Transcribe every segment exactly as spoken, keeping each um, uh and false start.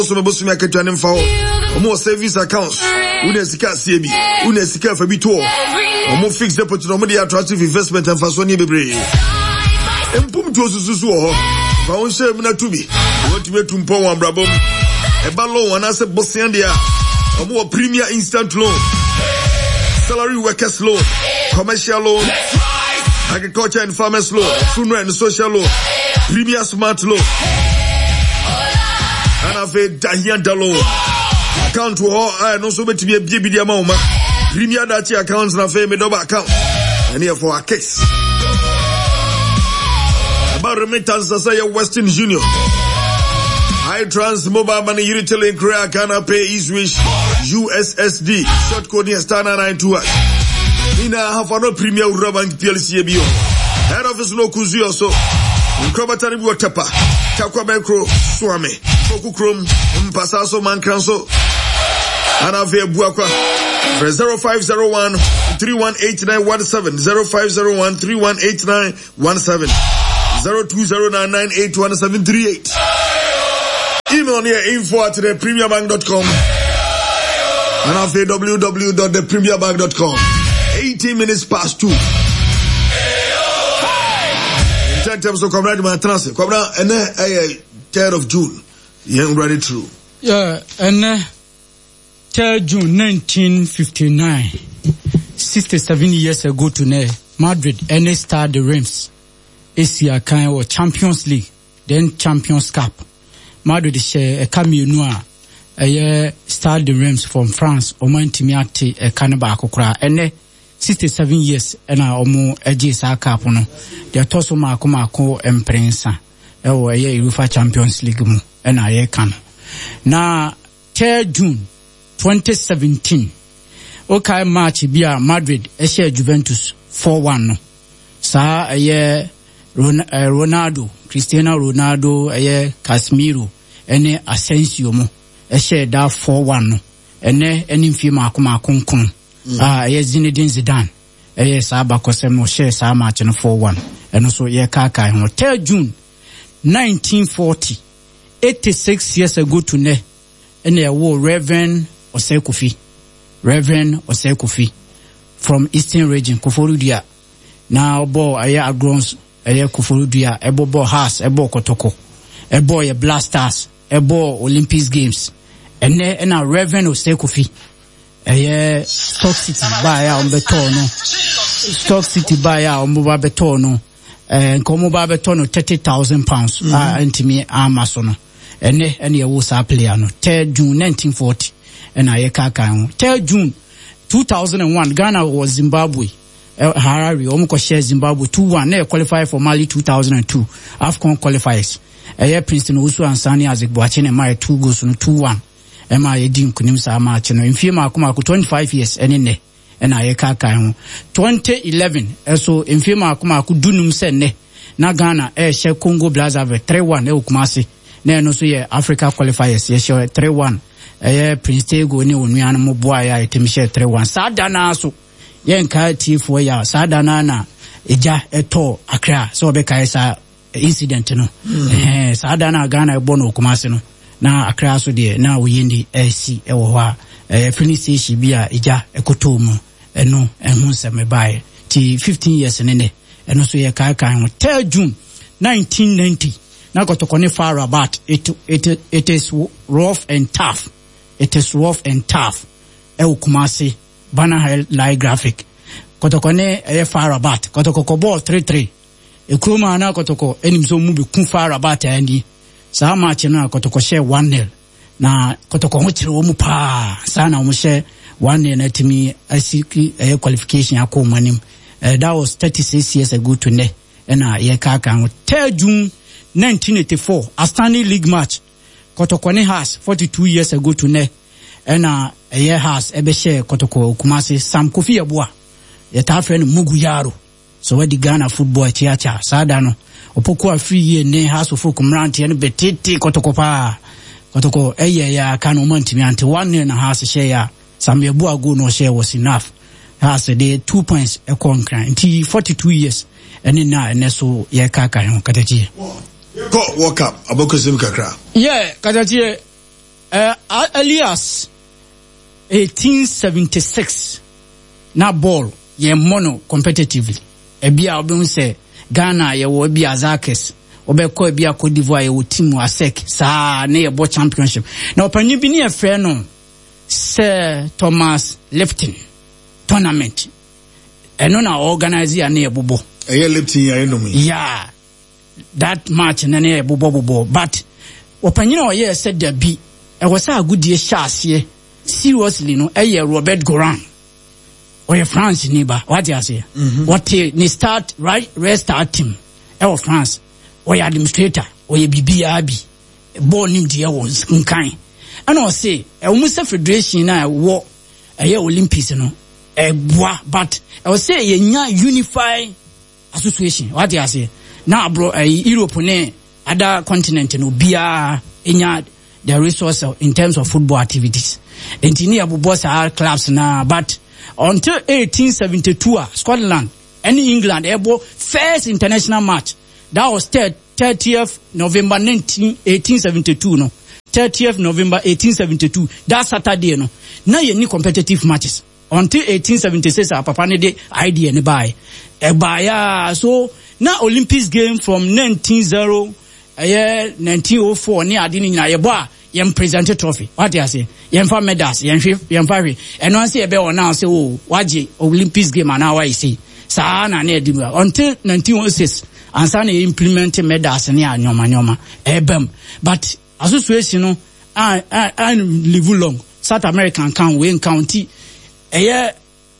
so me bosu me akatwane mfa ho omo service accounts una sika C B una sika fa bi to omo fixed deposit omo dey attractive investment and fa so ne bebre empum to sususu ho fa won share me na to bi want to metum pon wan brabom e ba loan wana se bosian dia omo premier instant loan, salary workers loan, commercial loan, agriculture and farmers loan, funeral and social loan, premier smart loan, and I've a Dahian loan. Account to all I know so to be a baby mama. Premier dati accounts na fe me double account. And here for a case. About remittance as a Western Union. I trans mobile money unity link Korea Ghana pay Eastwish U S S D short code here star nine nine two. Ina have no premier Urabank P L C A B O. Head office no kuzi also. Nkrabatani bi watapa. Takwa Micro Swame. Foku Chrome Mpasaso Mankranso. Ana ve buakwa. zero five zero one three one eight nine one seven zero five zero one three one eight nine one seven zero two zero nine nine eight one seven three eight. Email here info at the premier bank dot com and I'll say w w w dot the premier bank dot com. eighteen minutes past two. In terms of comrade my transfer, comrade and uh third of June. Yeah, ready through. Yeah, and uh, third June nineteen fifty-nine, sixty-seven years ago today, Madrid and they start the Reims. Asia kind of Champions League, then Champions Cup. Madrid share a cameo noir, a year start the Reims from France, or Mantimiati, a cannibal cocra, and sixty-seven years, and I omo edges are capono. They are tosso Marco Marco and Prensa, a year UEFA Champions League, and I can. Now, third June twenty seventeen, okay, match via Madrid, a share Juventus four one. Sa a year Ronaldo, Cristiano Ronaldo, a Casemiro, ene Asensio mo, a share that four one, ene any firma kuma kunkun. Ah, a Zinedine Zidane, a Saba Cosemo share sa match in four one, and also ye kaka. third June nineteen forty, eighty-six years ago to ne, and a war Reverend Osei Reverend Osei Kofi from Eastern Region, Koforudia. Now, bo aya agrons. Eye Kufurudia, ebo bo has, ebo kotoko, ebo ye blasters, ebo Olympics games, ene ena Reverend Osei Kofi, eye Stock City baya ombetono, Stock City baya ombuba betono, eh nkomuba betono thirty thousand pounds, ah intimi amasono, ene ene ye wosa player no. third June nineteen forty, ena ye kaka. third June two thousand one, Ghana was Zimbabwe. Harare, Omko share Zimbabwe two one. They qualify for Mali two thousand two. AFCON qualifiers. Eye Princeton Usu and Sani as a Boachine and my two goes on two one. Emma Edim Kunimsa Marchino. In Fima Kumaku twenty-five years and in ne. And I kaka. twenty eleven. Also in Fima Kumaku Dunum Sene. Na Ghana, eh, share Congo Blaza three one. Eh, Ukumasi. Ne no so ye Africa qualifiers. Yes, sure three one. Eye Prince Tego ni Uniana Moboya. Timisha three one. Sadana so. Yen ka ti for ya sadana na eja eto Accra so be kai sa incident no eh sadana Ghana ebono Kumasi no na Accra so de na woyindi AC e wo ho a eh finish shi bia eja ekoto mu eno ehun se me bai ti fifteen years ne ne eno so ye kai kai third June nineteen ninety na kotokone far about it it it is rough and tough it is rough and tough e Kumasi Bana live graphic. Kotokone e far about. Kotoko ball three three. E kruma na kotoko enim so mu be kun far about andi. Sa match na kotoko share one nil. Na kotoko hochire wo mu pa. Sa na wo share one nil na timi asiki e qualification akoma nim. Uh, that was thirty-six years ago to ne. Ena ye kaka. third June nineteen eighty-four. A standing league match. Kotokone has forty-two years ago to ne. Ena a year has ebe share Kotoko Kumasi Sam Kofi Abua yeta friend Mugu Yaro so we di Ghana football chiacha sadano opoku free ye ne has of kumranti ene betiti Kotoko pa Kotoko eye ya kanu mantimi anti one na has share ya Sam Abua go no share was enough has a day two points e konkran nti forty-two years ene na ene so ye kaka ho katachi go walk up abokosim kakra yeah katachi uh, alias eighteen seventy-six na ball ye mono competitively ebia obun say Ghana ye wo bia Zakes obekọ ebia Cote d'Ivoire ye wo team asek sa na ye bo championship na opanyi bi ne efre no Sir Thomas Lipton tournament eno na organize ya na ye bobo eye Lipton ya eno mi yeah that match na na ye bobo bobo but opanyi na ye said there be e was a good year shase seriously no eye Robert Goran or France neighbor what you say mm-hmm. what ni start right restart team e France or administrator or B B R B born him there was nkan and I say e almost federation na wo e Olympics no e boa but I was say ye nya unify association what you say now bro e Europe ne other continent no bia enya the resource in terms of football activities engineer boss are clubs na but until eighteen seventy-two Scotland and England able first international match that was thirtieth November eighteen seventy-two no thirtieth November eighteen seventy-two that Saturday no now you need competitive matches until eighteen seventy-six our papa ne de idea ne buy e buy so now Olympics game from nineteen oh eh nineteen oh four ni ade ni nyina ye bo a yem present trophy what you say yem fa medals yem hwe yem fa hwe and one say e be on now say oh waje Olympics game and why say sa na na edi until nineteen oh six and sa na implement medals ni anyoma anyoma ebem but association no I I live long South American can win county eh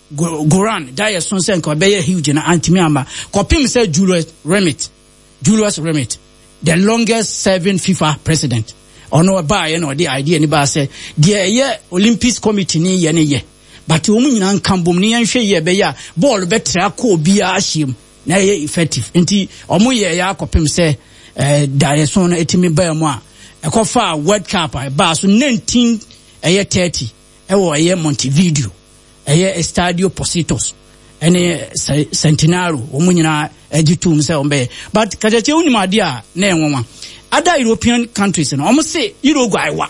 Goran that is son ko be huge na antimi amba kopim say Julius Remit Julius Remit the longest serving FIFA president ono ba ye no the idea ni ba say the ye Olympics committee ni ye ne ye but o munyina nkambom ni yan hwe ye be ya ball betra ko bia ahim na ye effective nti omo ye ya akopem say eh direction no etimi ba mu a ekofa World Cup ba so nineteen eh thirty e wo ye Montevideo eh Estadio Positos ene Centenario omunyina agitum say ombe but kajache unima dia na enwonwa other European countries no almost say Uruguay wa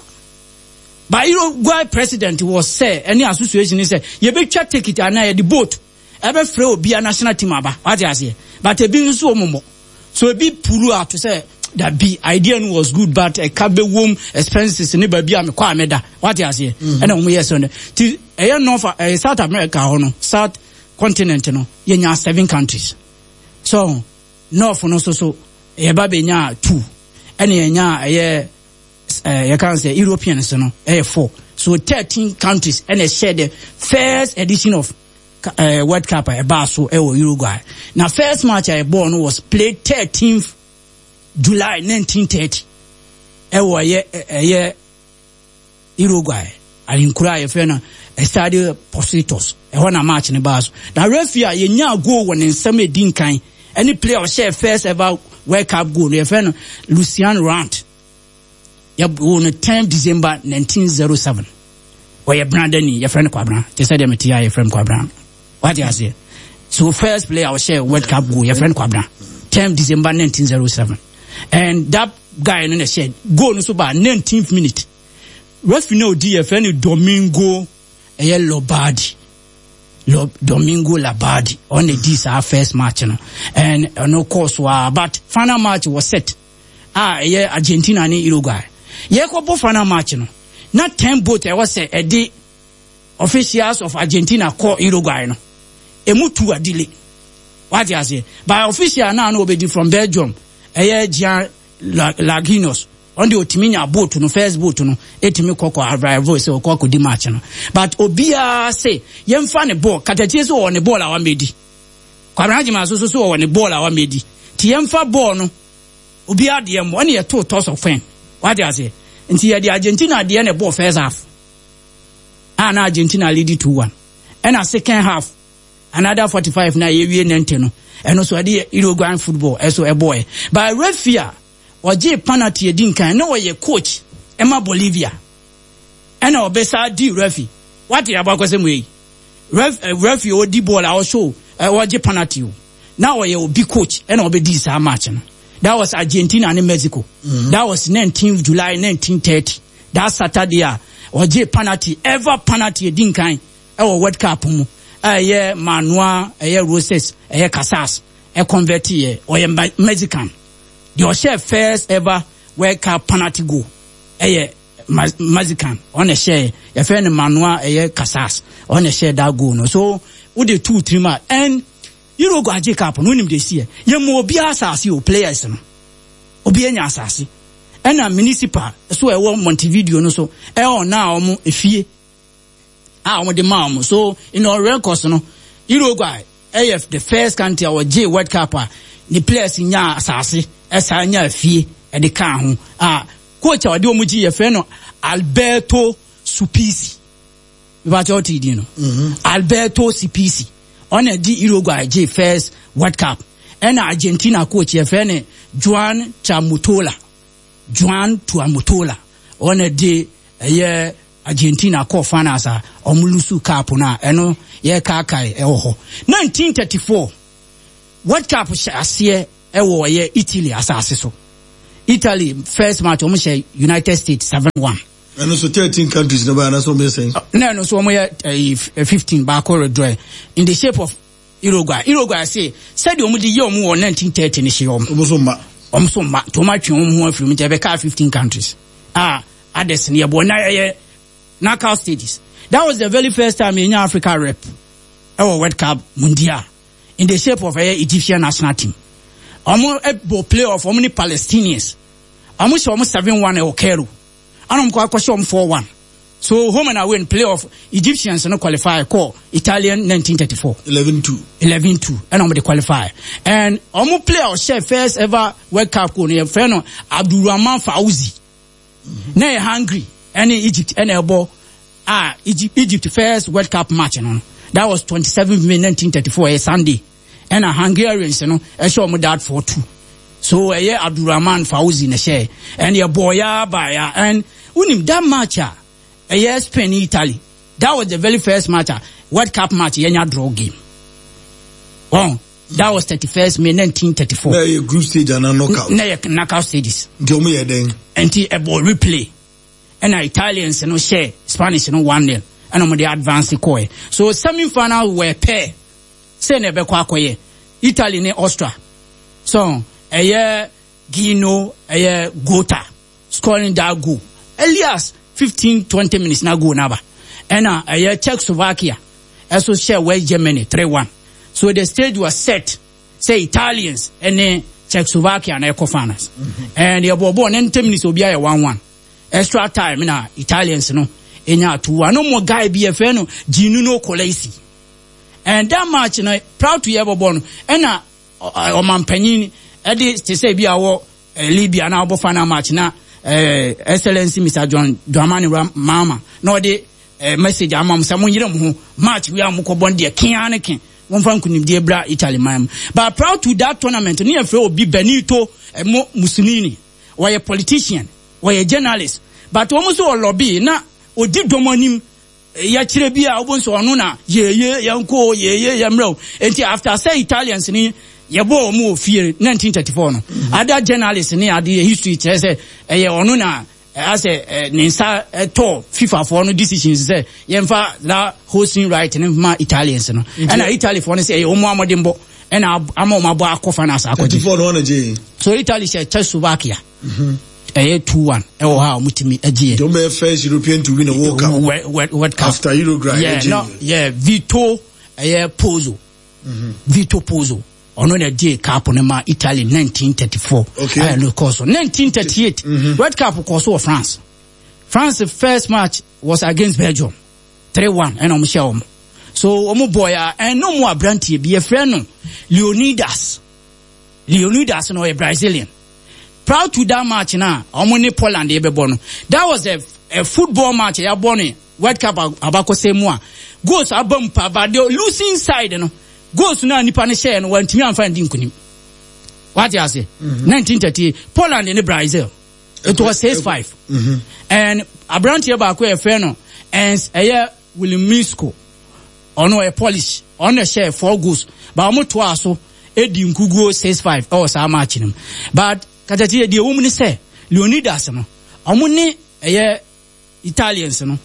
but Uruguay president was say any association is say you be check ticket and na the boat ebe free obi a national team aba what you say but e bi nso omomo so e bi pulu out to say that be idea was good but a cabe womb expenses ni ba bia me kwa meda what you say and omo yes on ti e no for South America ho no South continent no ye nya seven countries so north no so so e ba be nya two and nya eh uh, you can say Europeans no eh four so thirteen countries and they share the first edition of uh, World Cup e ba so e Uruguay now first match I born was played thirteenth July nineteen thirty e wo ye ye Uruguay alinkura ye fe na Estadio Positos e wana match ne ba so na referee ye nya goal won nsam edin kan any player share first ever World Cup goal ye fe no Lucian Rant ye on the tenth December nineteen oh seven or ye Brandani ye friend Kwabran they said them tia ye friend Kwabran what you say so first player share World Cup goal ye friend Kwabran tenth December nineteen oh seven and that guy in the shed goal no so ba nineteenth minute referee no D F N Domingo eh Lombardi Lo, Domingo Lombardi on the this our first match no and uh, no course wa but final match was set ah yeah Argentina and Uruguay yeah ko final match no not ten boat I was say a day officials of Argentina call Uruguay no e mutu adile what you say by official now no be from Belgium eh Jean Laginos on the otiminya boat no first boat no etimi kokko arrival say kokko di match no but obia say yemfa ne ball katatie so on the ball awa medi kwabraji ma so so so on the ball awa medi ti yemfa ball no obia de yem one ye to toss of fan what you say nti ye the Argentina de ne ball first half and Argentina lead two one and a second half another forty-five na ye wie nante no and also the Uruguayan football eso a boy by referee oje penalty edin kan no ye coach Emma Bolivia and obesa di referee what you about kwese mwe ref uh, referee odi ball a show oje penalty now ye obi coach and obedi sa match no that was Argentina and Mexico mm-hmm. That was nineteenth July nineteen thirty that Saturday or J penalty ever penalty dinkan e World Cup mu eh Manuel eh Roses eh Casas e convert here or Mexican the share first ever World Cup penalty goal eh Mexican on a share your friend Manuel eh Casas on a share that goal no so with the two three match and you know go J Cup no nim dey see ye mo obi asase o players no obi anya asase and a municipal so e wo Montevideo no so e on na omo efie ah omo de ma omo so in our records no Uruguay A F the first country our J World Cup the players nya asase esa nya efie e de kan ho ah coach a de omo ji ye fe no Alberto Supisi ba cho ti di no Alberto Supisi on a di Uruguay J first World Cup and Argentina coach ye fe ne Juan Chamutola Juan Tuamutola on a day a year Argentina call fanasa omulusu cup na eno ye kakai eho nineteen thirty-four World Cup share ewo ye Italy asase so Italy first match omo share United States seven one and also thirteen countries no ba na so me saying no no so omo ye fifteen ba ko draw in the shape of Uruguay Uruguay say said omo di ye omo nineteen thirty ni she omo omo so ma omo so ma to ma twen omo ho afiri me be ka fifteen countries ah others ne bo na ye knockout stages. That was the very first time in Africa rep our World Cup Mundial in the shape of a Egyptian national team. Omo ebo playoff omo ni Palestinians. Omo show omo seven one e Okero. Anom kwa kwa show omo four one. So home and away in playoff Egyptians no qualify call Italian nineteen thirty-four. eleven two. eleven two and omo they qualify. And omo playoff share first ever World Cup ko ne friend Abdulrahman Fauzi. Mm-hmm. Na hungry any Egypt any abo ah Egypt Egypt first World Cup match no that was twenty-seventh May nineteen thirty-four a Sunday and a Hungarians no e show mo that for two so eh Abdulrahman Fauzi na share and your boy ya ba ya and unim that match ah eh Spain Italy that was the very first match World Cup match yenya draw game oh that was thirty-first May nineteen thirty-four na group stage and knockout na knockout stages nti omo ye den enti e ball replay and Italians no share Spanish no one nil and omo dey advance koi so semi final were pair say na be kwa akoye Italy ne Austria so eye Gino eye Gota scoring that goal Elias fifteen twenty minutes na goal naba and uh, eye Czechoslovakia also share West Germany three one so the stage was set say Italians and then Czechoslovakia na eco finals mm-hmm. and the bobo ninety minutes obi aye one one extra time na Italians no enya two one no more guy be a fan no Gino no Colesi and that match no proud to ever born and na o mampanyin e dey say be awo Libya na obo final match na eh excellency Mister John Dramani Mama no dey message amam say mon yire mo match we am ko bon dey kian ken won fan kunim dey bra Italy mam but proud to that tournament ni e fe obi Benito Mussolini or a politician or a journalist but almost all lobby na odi domonim ya kire bia obonso ono na ye ye yanko ye ye yamro enti after say Italians ni ye bo mu ofie nineteen thirty-four no mm-hmm. Other journalists ni ade history say eh ono na as a ninsa to FIFA for no decisions say yemfa la hosting right ni ma Italians no mm-hmm. And Italy for no say omo amodembo and amo mabo akofa na sa akodi thirty-four no je so Italy say Czechoslovakia mhm eh two one e wo ha omutimi agye don't be first European to win a World Cup World, World Cup after Uruguay yeah no yeah Vito eh Pozzo mhm Vito Pozzo ono na die cup no ma Italy nineteen thirty-four okay and of course nineteen thirty-eight mm-hmm. World Cup course of France France's first match was against Belgium three one and omo share omo so omo boy and no more abrantie be a friend no Leonidas Leonidas no a Brazilian proud to that match na omo ne Poland e be born that was a, a football match ya born World Cup abako semu a goals abam pa but the losing side no goals na nipa ne share no wantimi amfa ndi nkunim what you say mm-hmm. nineteen thirty Poland and Brazil it was six five mm-hmm. And abrantie ba ko e fe no and eye William Misko ono a Polish on the share four goals but omo to aso edi nkugo six five oh sa match nim but katati de wo mu ne say Leonidas no omo ne eye Italians no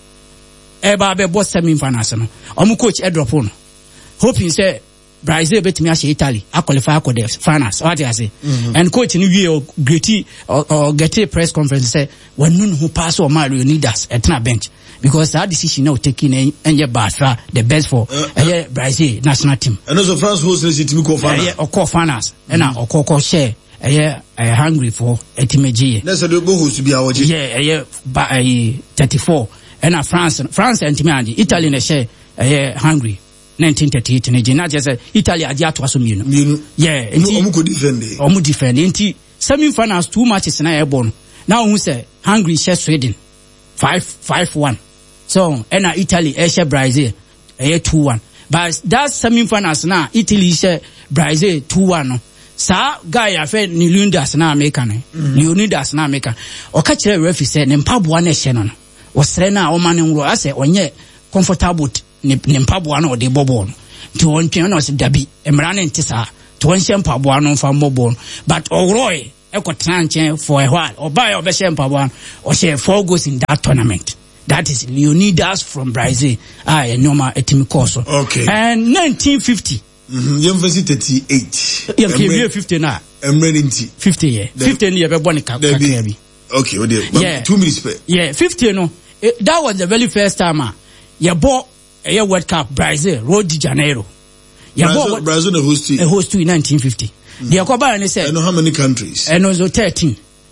eba be boss semi-finals no omu coach edrop no hoping say Brazil bet me ashe Italy I qualify for the finals what I say mm-hmm. And coach ni wie great or, or get a press conference say when nun who pass or Mario need us at na bench because that decision now taking and your bad the best for uh, uh, Brazil national team and also France host the team call finals or call finals and now or call share eh eh hungry for etimeji that's the go host be our yeah eh by thirty-four and now France France and team Italy na share eh hungry nineteen thirty-eight na Nigeria just Italy adi ato aso mienu yeah enti omu ko defend omu defend enti semi finals two matches na e born now who say Hungary share Sweden five five one so and Italy e share Brazil e two one but that semi finals na Italy share Brazil two one no sa guy afa ni Leonidas na America ne Leonidas na America o ka kire referee say ne mpaboa na hye no no wo sere na o ma ne nwuro ase onye comfortable ne mpaboa na o de bobo no to won twen na o se dabi emra ne ntisa to won hye mpaboa no fa bobo no but owroi e ko tranche for a while o buy o be hye mpaboa o share four goals in that tournament. That is Leonidas from Brazil. Ah, a normal etimi course. Okay. And nineteen fifty. Mhm. University thirty-eight. Yeah, okay, fifty now. Emreninti. fifty yeah. fifty year be born ka Okay, well there. Yeah. two minutes per. Yeah, fifty no. It, that was the very first time ah. You bought a World Cup Brazil, Rio de Janeiro. You Brazil, Brazil the host team. A host team in nineteen fifty. Mm-hmm. The Akoba and said. I know how many countries. And also thirteen.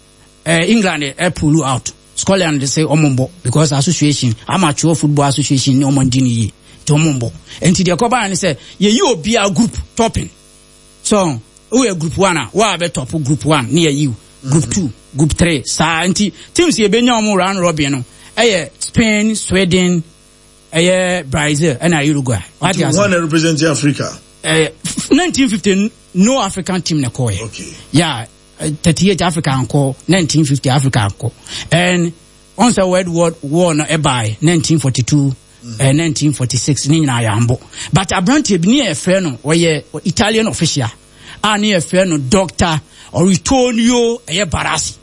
Uh, England uh, pull out. Scotland they say omombo because association amateur football association ni omondini yi to omombo enti de koba and say ye you obi a group topping so we group one wa be top group one near you group mm-hmm. two group three sa enti teams ye benya omo round robin no eh Spain Sweden eh Brazil and Uruguay what you want to represent Africa eh nineteen fifty no African team na koye okay yeah thirty-eight Africa anko nineteen fifty Africa anko and on the World War War no e by nineteen forty-two mm. uh, nineteen forty-six ni na yambo but Abrante bi ne e fe no oye Italian official a ne e fe no Doctor Ortonio e Barassi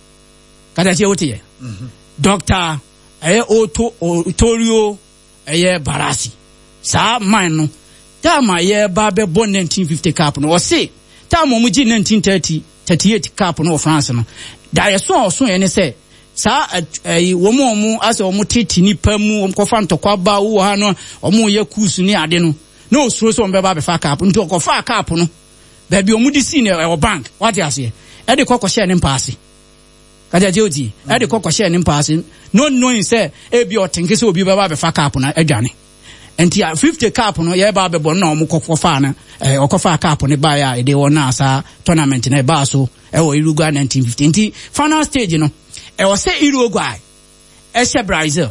kada je wote ye Doctor e Otto Ortonio e Barassi sa man no tama ye ba be bon nineteen fifty cup no o se tama mu ji nineteen thirty thirty-eight cup no France no da ye so so ye ne say sa eh wo mo mo ase wo mo titi ni pamu wo kofa ntokwa ba wo ha no wo mo ye kusu ni ade no no suro so mbe ba be fa cup nti ko fa cup no ba bi o mu di si ne e bank what you say e de kokko share ne mpaase kaja je odi e de kokko share ne mpaase no knowing say e bi o tinke se obi ba ba be fa cup na adwane enti fifty cup no ye ba be bo na o mo kokko fa na eh okofa cup ne ba ya e de wona asa tournament na e ba so e wo Uruguay nineteen fifty enti final stage no e wo se Uruguay e se Brazil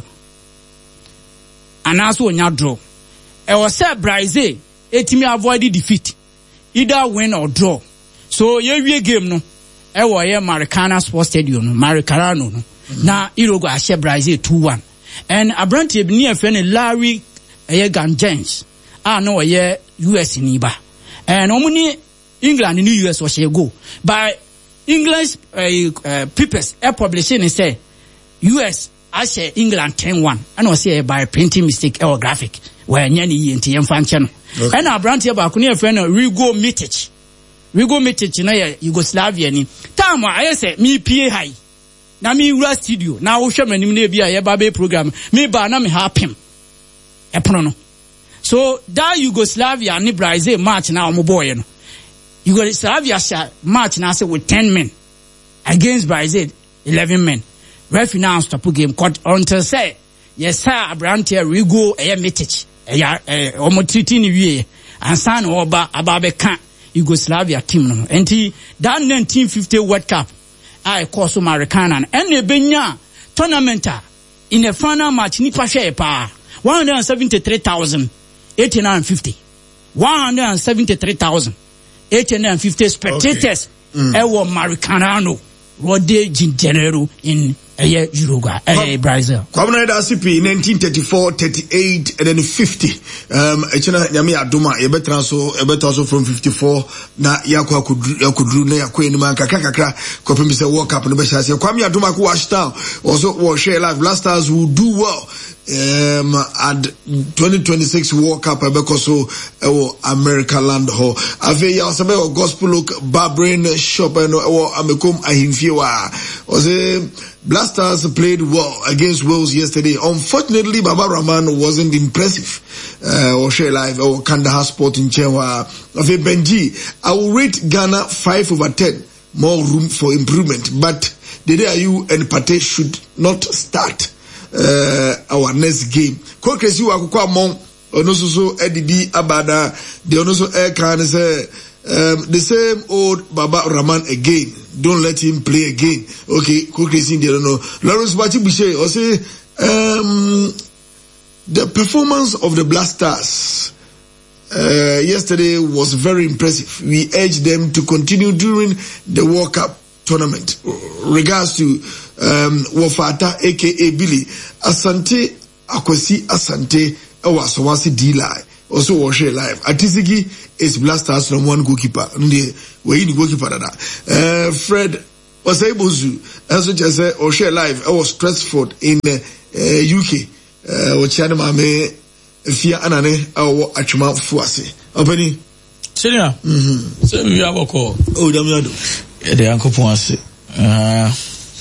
anaso onya draw e wo se Brazil etimi avoid defeat either win or draw so ye wie game no e wo ye Maracana Sports Stadium no Maracana no mm-hmm. na Uruguay se Brazil two one and Abrante bi ne fe ne Larry eye Ganjens ah no ye U S ni ba and omuni England ni U S o she go by English uh, uh, papers a publishing say U S I say England ten one and o say by printing mistake or graphic where nyani enti emfanche no and Abrante ba kunu e friend Rigo Mitic Rigo Mitic na ye Yugoslavia ni time I say me P A high na me ura studio na wo hwe manim na bia ye ba be program me ba na me happy epono no so that Yugoslavia ni Brazil match na omo boy no Yugoslavia match na say with ten men against Brazil eleven men referee now stop game cut until say yes sir Abrante Rigo e Mitic e omo treaty ni wie ansa na oba ababe kan Yugoslavia team no enti that nineteen fifty World Cup I course Maracana and e benya tournament in a final match ni pa hwe pa one hundred seventy-three thousand eight hundred fifty one hundred seventy-three thousand eight hundred fifty spectators okay. mm. e wo Maracana no Rio de Janeiro in uh, Uruguay, uh, Brazil. Kwabena da sipi nineteen thirty-four, thirty-eight, and then fifty. Um, echena nyame adoma yebetra so yebetra so from fifty-four na yakwa kudru na yakwa ni man kakra kakra kopem se World Cup no be chance. Kwame adoma ko Washington also will share live. Blasters will do well um at twenty twenty-six World Cup because so uh, America land ho ave ya sabe gospel look barbering shop and uh, amekom ahimfiewa was Blasters played well against Wales yesterday. Unfortunately, Baba Rahman wasn't impressive. Uh, or share live or Kandahar Sport in Chewa. Of a Benji, I will rate Ghana five over ten. More room for improvement, but the day you and Pate should not start uh, our next game. Kwesi wa kukwa mon onososo edidi abada the onoso air can say um, the same old Baba Rahman again. Don't let him play again. Okay, Kwesi they don't know. Lawrence Bachibushe or say um the performance of the Blasters uh, yesterday was very impressive. We urged them to continue during the World Cup tournament. Regards to um, Wofata, aka Billy Asante Akwesi Asante Ewasowasi D-Line. Also, Washe Live. Atisigi is Blasters from one goalkeeper. We need goalkeeper. Uh, Fred Oseibozu, as just said, Washe Live. I was Stratford in uh, uh, U K. Uh, Wachana Mame, Fia Anane, our Achuma Fuasi. Opening. Senior. Mm-hmm. So we have a call. Oh, Damiado. The Uncle Ponce. Uh,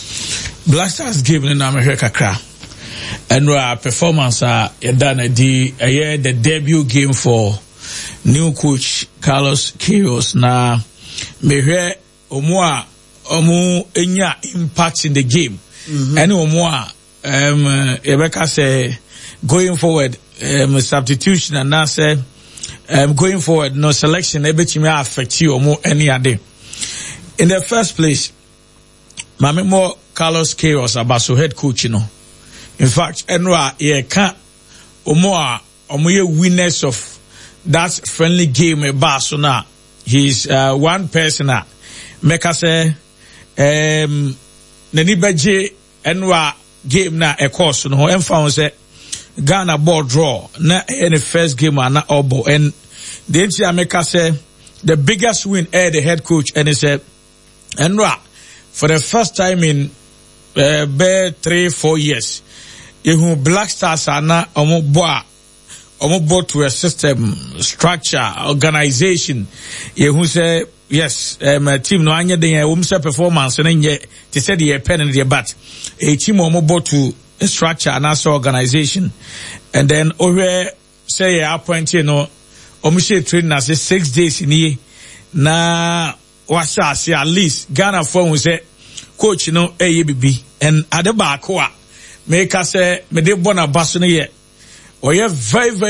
Blasters game in America Kra. And our performance are done a the a year the debut game for new coach Carlos Queiroz. Na me hear omwa omu enya impact in the game. Mm-hmm. And omwa um Rebecca say going forward um substitution and now say um going forward no selection ebetimi affect you omu any other. In the first place, Mame Mo Carlos Queiroz abaso head coach, you know. In fact, Enra ye can omo omo ye winners of that friendly game e baso na. He's uh, one person na make us say um nani beje Enra game na e course no em found say Ghana ball draw na in the first game na obo and the N C A make us say the biggest win eh the head coach and he said Enra for the first time in uh, bare three four years you Black Stars are na omo boa omo boa to a system structure organization you say yes um, a team no anya den um say performance na nye they said the pen and the bat a team omo boa to a structure and also organization and then over say a appoint you know omo say training as six days in here na wasa say at least Ghana for say coach you know A B B and at the back wa make us say me de bona baso no ye o ye very very